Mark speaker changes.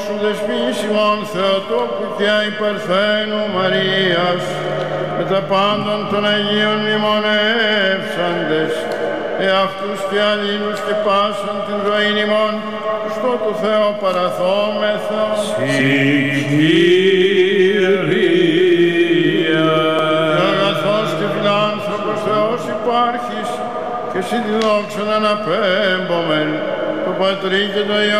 Speaker 1: σου δεσποινής ημών Θεοτόκου και Αϊπαρθένου Μαρίας, με τα πάντων των Αγίων μνημονεύσαντες, εαυτούς και αλλήλους και πάσαν την ζωήν ημών, στο του Θεό παραθόμεθα.
Speaker 2: Συγχύρια.
Speaker 1: Και αγαθός και φιλάνθρωπος Θεός υπάρχεις, και εσύ τη δόξα να αναπέμπομεν, το Πατρί και το Υιό